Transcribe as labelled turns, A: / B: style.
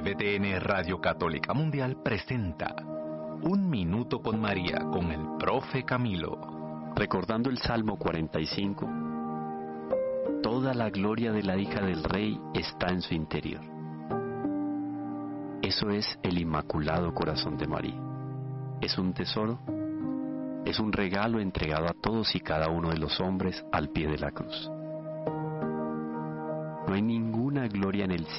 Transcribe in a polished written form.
A: EWTN Radio Católica Mundial presenta Un Minuto con María con el Profe Camilo.
B: Recordando el Salmo 45, toda la gloria de la hija del Rey está en su interior. Eso es el Inmaculado Corazón de María. Es un tesoro, es un regalo entregado a todos y cada uno de los hombres al pie de la cruz. No hay ninguna gloria en el